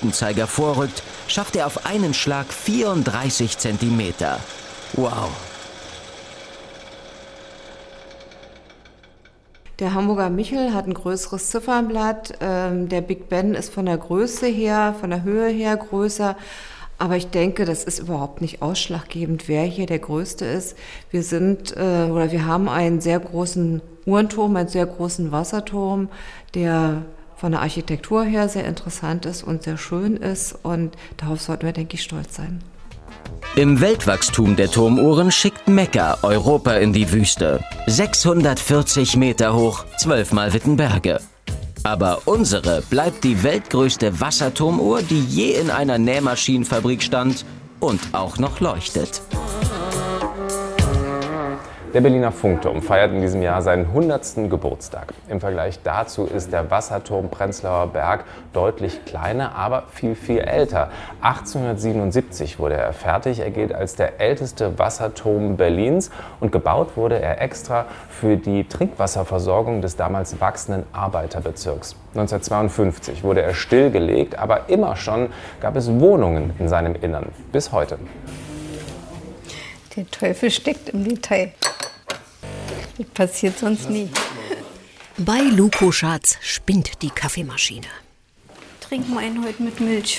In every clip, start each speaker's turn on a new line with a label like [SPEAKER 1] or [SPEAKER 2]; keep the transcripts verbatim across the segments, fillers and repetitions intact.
[SPEAKER 1] Minutenzeiger vorrückt, schafft er auf einen Schlag vierunddreißig Zentimeter. Wow!
[SPEAKER 2] Der Hamburger Michel hat ein größeres Ziffernblatt. Ähm, der Big Ben ist von der Größe her, von der Höhe her größer. Aber ich denke, das ist überhaupt nicht ausschlaggebend, wer hier der Größte ist. Wir sind äh, oder wir haben einen sehr großen Uhrenturm, einen sehr großen Wasserturm, der von der Architektur her sehr interessant ist und sehr schön ist. Und darauf sollten wir, denke ich, stolz sein.
[SPEAKER 1] Im Weltwachstum der Turmuhren schickt Mekka Europa in die Wüste. sechshundertvierzig Meter hoch, zwölfmal Wittenberge. Aber unsere bleibt die weltgrößte Wasserturmuhr, die je in einer Nähmaschinenfabrik stand und auch noch leuchtet.
[SPEAKER 3] Der Berliner Funkturm feiert in diesem Jahr seinen hundertsten Geburtstag. Im Vergleich dazu ist der Wasserturm Prenzlauer Berg deutlich kleiner, aber viel, viel älter. achtzehnhundertsiebenundsiebzig wurde er fertig. Er gilt als der älteste Wasserturm Berlins und gebaut wurde er extra für die Trinkwasserversorgung des damals wachsenden Arbeiterbezirks. neunzehnhundertzweiundfünfzig wurde er stillgelegt, aber immer schon gab es Wohnungen in seinem Innern. Bis heute.
[SPEAKER 4] Der Teufel steckt im Detail. Das passiert sonst nie.
[SPEAKER 5] Bei Luko-Schatz spinnt die Kaffeemaschine.
[SPEAKER 4] Trinken wir einen heute mit Milch.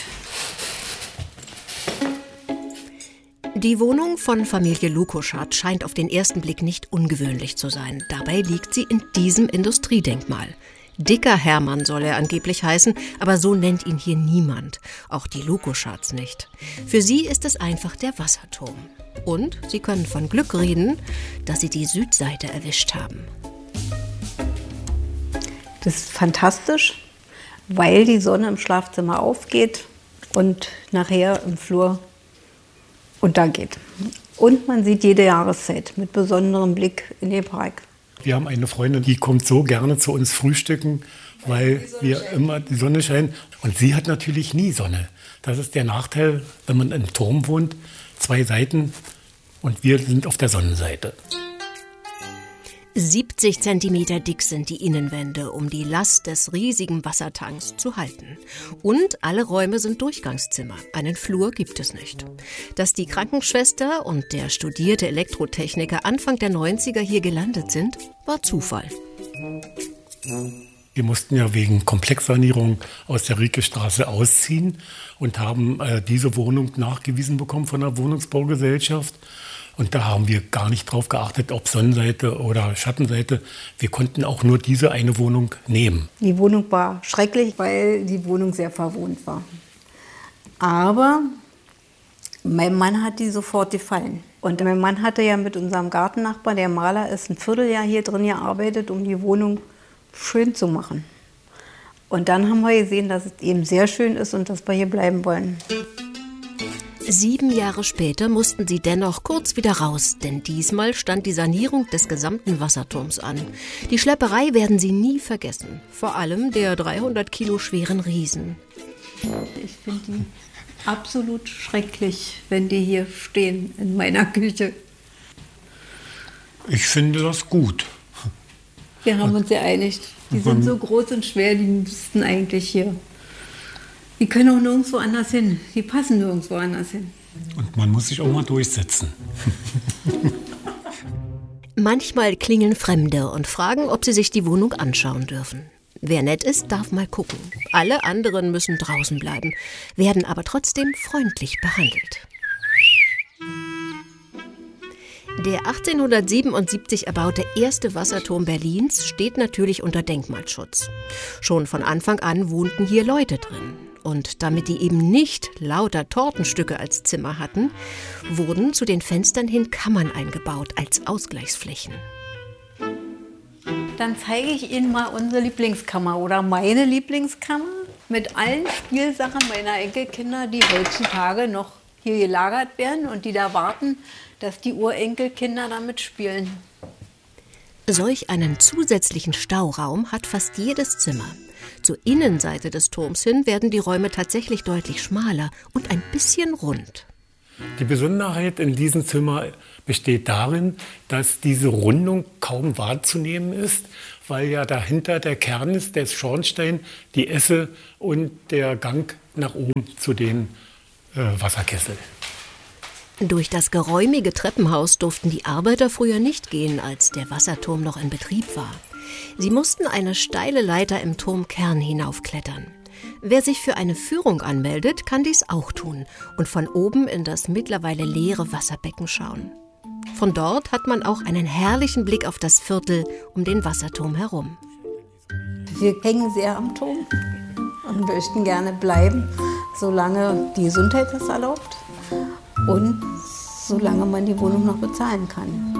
[SPEAKER 5] Die Wohnung von Familie Luko-Schatz scheint auf den ersten Blick nicht ungewöhnlich zu sein. Dabei liegt sie in diesem Industriedenkmal. Dicker Hermann soll er angeblich heißen, aber so nennt ihn hier niemand. Auch die Luko-Schatz nicht. Für sie ist es einfach der Wasserturm. Und sie können von Glück reden, dass sie die Südseite erwischt haben.
[SPEAKER 4] Das ist fantastisch, weil die Sonne im Schlafzimmer aufgeht und nachher im Flur untergeht. Und man sieht jede Jahreszeit mit besonderem Blick in den Park.
[SPEAKER 6] Wir haben eine Freundin, die kommt so gerne zu uns frühstücken, weil wir immer die Sonne scheint. Und sie hat natürlich nie Sonne. Das ist der Nachteil, wenn man im Turm wohnt. Zwei Seiten und wir sind auf der Sonnenseite.
[SPEAKER 5] siebzig Zentimeter dick sind die Innenwände, um die Last des riesigen Wassertanks zu halten. Und alle Räume sind Durchgangszimmer. Einen Flur gibt es nicht. Dass die Krankenschwester und der studierte Elektrotechniker Anfang der neunziger hier gelandet sind, war Zufall.
[SPEAKER 6] Wir mussten ja wegen Komplexsanierung aus der Riekestraße ausziehen und haben äh, diese Wohnung nachgewiesen bekommen von der Wohnungsbaugesellschaft. Und da haben wir gar nicht drauf geachtet, ob Sonnenseite oder Schattenseite. Wir konnten auch nur diese eine Wohnung nehmen.
[SPEAKER 4] Die Wohnung war schrecklich, weil die Wohnung sehr verwohnt war. Aber mein Mann hat die sofort gefallen. Und mein Mann hatte ja mit unserem Gartennachbar, der Maler ist, ein Vierteljahr hier drin gearbeitet, um die Wohnung schön zu machen. Und dann haben wir gesehen, dass es eben sehr schön ist und dass wir hier bleiben wollen.
[SPEAKER 5] Sieben Jahre später mussten sie dennoch kurz wieder raus, denn diesmal stand die Sanierung des gesamten Wasserturms an. Die Schlepperei werden sie nie vergessen, vor allem der dreihundert Kilo schweren Riesen.
[SPEAKER 4] Ich finde die absolut schrecklich, wenn die hier stehen in meiner Küche.
[SPEAKER 6] Ich finde das gut.
[SPEAKER 4] Wir haben uns geeinigt. Die sind so groß und schwer, die müssten eigentlich hier. Die können auch nirgendwo anders hin. Die passen nirgendwo anders hin.
[SPEAKER 6] Und man muss sich auch mal durchsetzen.
[SPEAKER 5] Manchmal klingeln Fremde und fragen, ob sie sich die Wohnung anschauen dürfen. Wer nett ist, darf mal gucken. Alle anderen müssen draußen bleiben, werden aber trotzdem freundlich behandelt. Der achtzehnhundertsiebenundsiebzig erbaute erste Wasserturm Berlins steht natürlich unter Denkmalschutz. Schon von Anfang an wohnten hier Leute drin. Und damit die eben nicht lauter Tortenstücke als Zimmer hatten, wurden zu den Fenstern hin Kammern eingebaut als Ausgleichsflächen.
[SPEAKER 4] Dann zeige ich Ihnen mal unsere Lieblingskammer oder meine Lieblingskammer mit allen Spielsachen meiner Enkelkinder, die heutzutage noch hier gelagert werden und die da warten, dass die Urenkelkinder damit spielen.
[SPEAKER 5] Solch einen zusätzlichen Stauraum hat fast jedes Zimmer. Zur Innenseite des Turms hin werden die Räume tatsächlich deutlich schmaler und ein bisschen rund.
[SPEAKER 6] Die Besonderheit in diesem Zimmer besteht darin, dass diese Rundung kaum wahrzunehmen ist, weil ja dahinter der Kern ist, der Schornstein, die Esse und der Gang nach oben zu den äh, Wasserkessel.
[SPEAKER 5] Durch das geräumige Treppenhaus durften die Arbeiter früher nicht gehen, als der Wasserturm noch in Betrieb war. Sie mussten eine steile Leiter im Turmkern hinaufklettern. Wer sich für eine Führung anmeldet, kann dies auch tun und von oben in das mittlerweile leere Wasserbecken schauen. Von dort hat man auch einen herrlichen Blick auf das Viertel um den Wasserturm herum.
[SPEAKER 4] Wir hängen sehr am Turm und möchten gerne bleiben, solange die Gesundheit das erlaubt und solange man die Wohnung noch bezahlen kann.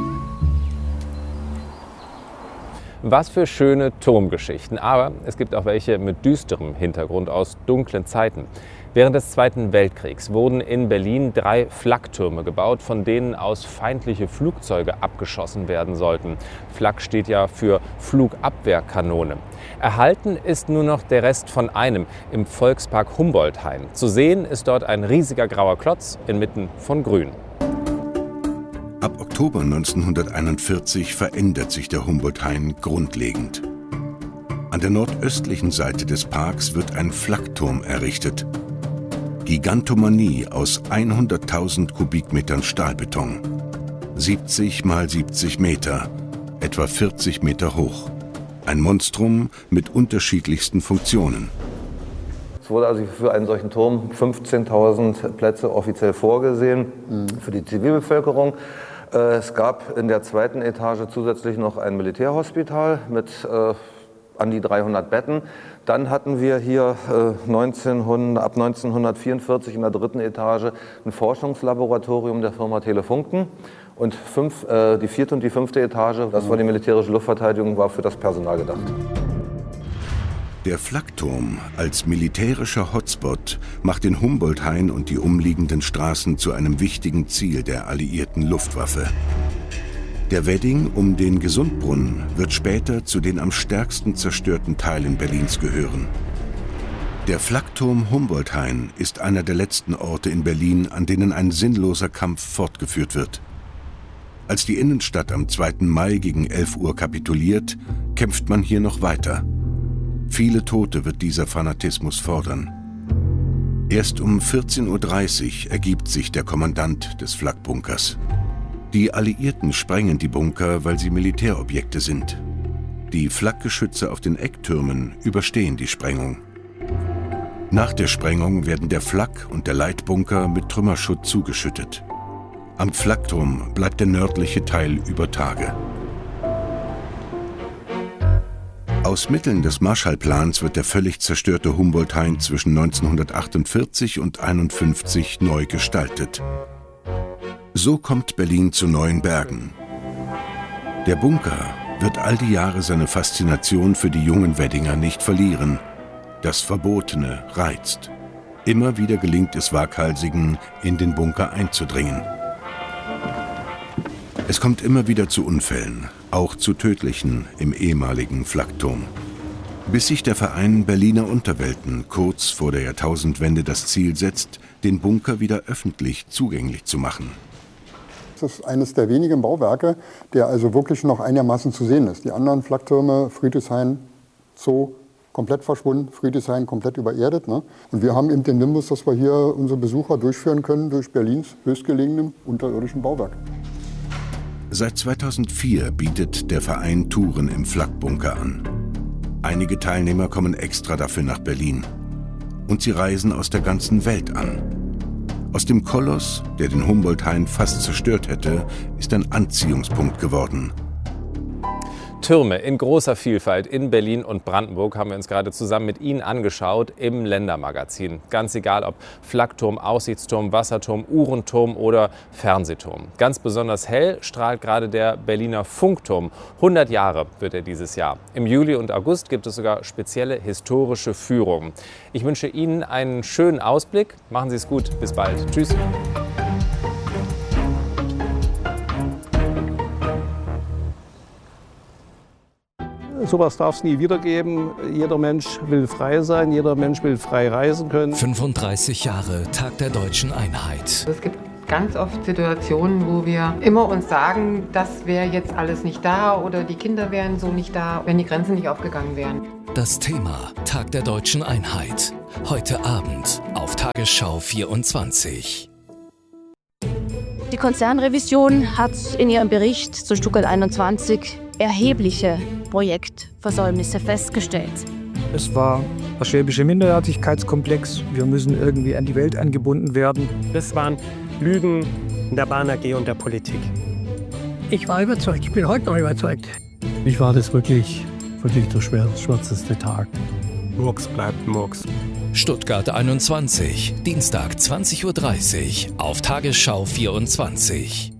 [SPEAKER 3] Was für schöne Turmgeschichten, aber es gibt auch welche mit düsterem Hintergrund aus dunklen Zeiten. Während des Zweiten Weltkriegs wurden in Berlin drei Flaktürme gebaut, von denen aus feindliche Flugzeuge abgeschossen werden sollten. Flak steht ja für Flugabwehrkanone. Erhalten ist nur noch der Rest von einem im Volkspark Humboldt-Hain. Zu sehen ist dort ein riesiger grauer Klotz inmitten von Grün.
[SPEAKER 7] Ab Oktober neunzehnhunderteinundvierzig verändert sich der Humboldt-Hain grundlegend. An der nordöstlichen Seite des Parks wird ein Flakturm errichtet. Gigantomanie aus hunderttausend Kubikmetern Stahlbeton. siebzig mal siebzig Meter, etwa vierzig Meter hoch. Ein Monstrum mit unterschiedlichsten Funktionen.
[SPEAKER 8] Es wurde also für einen solchen Turm fünfzehntausend Plätze offiziell vorgesehen für die Zivilbevölkerung. Es gab in der zweiten Etage zusätzlich noch ein Militärhospital mit äh, an die dreihundert Betten. Dann hatten wir hier äh, neunzehnhundert, ab neunzehnhundertvierundvierzig in der dritten Etage ein Forschungslaboratorium der Firma Telefunken. Und fünf, äh, die vierte und die fünfte Etage, das war die militärische Luftverteidigung, war für das Personal gedacht.
[SPEAKER 7] Der Flakturm als militärischer Hotspot macht den Humboldt-Hain und die umliegenden Straßen zu einem wichtigen Ziel der alliierten Luftwaffe. Der Wedding um den Gesundbrunnen wird später zu den am stärksten zerstörten Teilen Berlins gehören. Der Flakturm Humboldt-Hain ist einer der letzten Orte in Berlin, an denen ein sinnloser Kampf fortgeführt wird. Als die Innenstadt am zweiten Mai gegen elf Uhr kapituliert, kämpft man hier noch weiter. Viele Tote wird dieser Fanatismus fordern. Erst um vierzehn Uhr dreißig ergibt sich der Kommandant des Flakbunkers. Die Alliierten sprengen die Bunker, weil sie Militärobjekte sind. Die Flakgeschütze auf den Ecktürmen überstehen die Sprengung. Nach der Sprengung werden der Flak und der Leitbunker mit Trümmerschutt zugeschüttet. Am Flakturm bleibt der nördliche Teil über Tage. Aus Mitteln des Marshallplans wird der völlig zerstörte Humboldt-Hain zwischen neunzehnhundertachtundvierzig und einundfünfzig neu gestaltet. So kommt Berlin zu neuen Bergen. Der Bunker wird all die Jahre seine Faszination für die jungen Weddinger nicht verlieren. Das Verbotene reizt. Immer wieder gelingt es Waghalsigen, in den Bunker einzudringen. Es kommt immer wieder zu Unfällen, auch zu tödlichen im ehemaligen Flakturm. Bis sich der Verein Berliner Unterwelten kurz vor der Jahrtausendwende das Ziel setzt, den Bunker wieder öffentlich zugänglich zu machen.
[SPEAKER 9] Das ist eines der wenigen Bauwerke, der also wirklich noch einigermaßen zu sehen ist. Die anderen Flaktürme, Friedrichshain, Zoo, komplett verschwunden, Friedrichshain komplett übererdet. Ne? Und wir haben eben den Nimbus, dass wir hier unsere Besucher durchführen können durch Berlins höchstgelegenem unterirdischen Bauwerk.
[SPEAKER 7] Seit zweitausendvier bietet der Verein Touren im Flakbunker an. Einige Teilnehmer kommen extra dafür nach Berlin. Und sie reisen aus der ganzen Welt an. Aus dem Koloss, der den Humboldt-Hain fast zerstört hätte, ist ein Anziehungspunkt geworden.
[SPEAKER 3] Türme in großer Vielfalt in Berlin und Brandenburg haben wir uns gerade zusammen mit Ihnen angeschaut im Ländermagazin. Ganz egal ob Flakturm, Aussichtsturm, Wasserturm, Uhrenturm oder Fernsehturm. Ganz besonders hell strahlt gerade der Berliner Funkturm. hundert Jahre wird er dieses Jahr. Im Juli und August gibt es sogar spezielle historische Führungen. Ich wünsche Ihnen einen schönen Ausblick. Machen Sie es gut. Bis bald. Tschüss.
[SPEAKER 10] Sowas darf es nie wieder geben. Jeder Mensch will frei sein, jeder Mensch will frei reisen können.
[SPEAKER 11] fünfunddreißig Jahre Tag der Deutschen Einheit.
[SPEAKER 2] Es gibt
[SPEAKER 11] ganz oft Situationen, wo wir immer uns sagen, das wäre jetzt alles nicht da oder die Kinder wären so nicht da, wenn die Grenzen nicht aufgegangen wären.
[SPEAKER 12] Das Thema Tag der Deutschen Einheit. Heute Abend auf Tagesschau vierundzwanzig.
[SPEAKER 13] Die Konzernrevision hat in ihrem Bericht zu Stuttgart einundzwanzig erhebliche Projektversäumnisse festgestellt.
[SPEAKER 14] Es war der schwäbische Minderwertigkeitskomplex. Wir müssen irgendwie an die Welt angebunden werden.
[SPEAKER 15] Das waren Lügen in der Bahn A G und der Politik.
[SPEAKER 16] Ich war überzeugt, ich bin heute noch überzeugt.
[SPEAKER 17] Mich war das wirklich, wirklich der schwärzeste Tag.
[SPEAKER 15] Murks bleibt Murks.
[SPEAKER 12] Stuttgart einundzwanzig, Dienstag zwanzig Uhr dreißig auf Tagesschau vierundzwanzig.